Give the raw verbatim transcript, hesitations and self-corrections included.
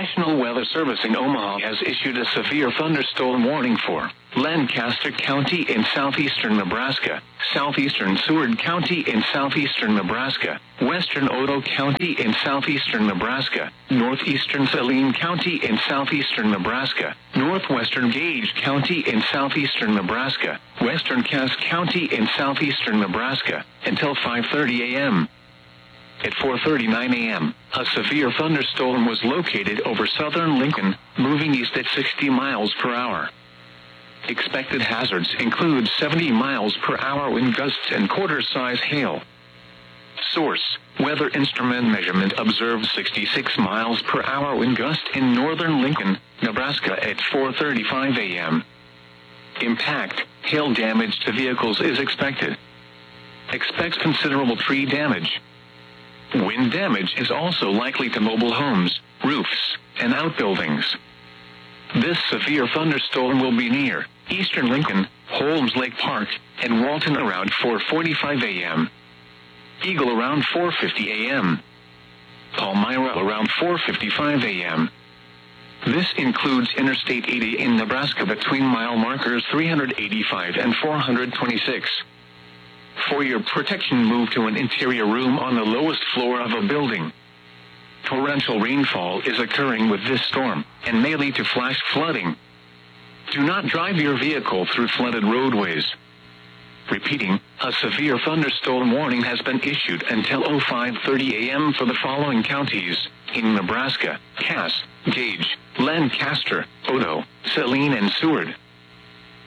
National Weather Service in Omaha has issued a severe thunderstorm warning for Lancaster County in southeastern Nebraska, southeastern Seward County in southeastern Nebraska, western Otoe County in southeastern Nebraska, northeastern Saline County in southeastern Nebraska, northwestern Gage County in southeastern Nebraska, western Cass County in southeastern Nebraska, until five thirty a m At four thirty-nine a m, a severe thunderstorm was located over southern Lincoln, moving east at sixty miles per hour. Expected hazards include seventy miles per hour wind gusts and quarter-size hail. Source: Weather Instrument Measurement observed sixty-six miles per hour wind gust in northern Lincoln, Nebraska at four thirty-five a m Impact: hail damage to vehicles is expected. Expects considerable tree damage. Wind damage is also likely to mobile homes, roofs, and outbuildings. This severe thunderstorm will be near eastern Lincoln, Holmes Lake Park, and Walton around four forty-five a m Eagle around four fifty a m Palmyra around four fifty-five a m This includes Interstate eighty in Nebraska between mile markers three eighty-five and four twenty-six. For your protection, move to an interior room on the lowest floor of a building. Torrential rainfall is occurring with this storm, and may lead to flash flooding. Do not drive your vehicle through flooded roadways. Repeating, a severe thunderstorm warning has been issued until five thirty a m for the following counties in Nebraska: Cass, Gage, Lancaster, Otoe, Saline, and Seward.